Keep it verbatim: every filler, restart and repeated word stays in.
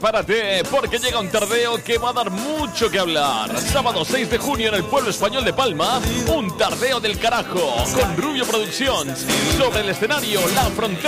prepárate porque llega un tardeo que va a dar mucho que hablar. Sábado seis de junio en el pueblo español de Palma, un tardeo del carajo con Rubio Productions. Sobre el escenario La Frontera.